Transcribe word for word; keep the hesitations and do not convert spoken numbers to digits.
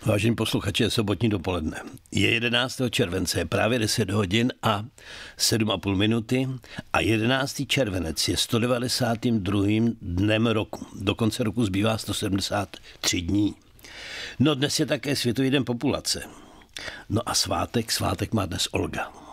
Vážení posluchači, je sobotní dopoledne. Je jedenáctého července, je právě deset hodin a sedm a půl minuty a jedenáctý červenec je sto devadesátým druhým dnem roku. Do konce roku zbývá sto sedmdesát tři dní. No dnes je také Světový den populace. No a svátek, svátek má dnes Olga.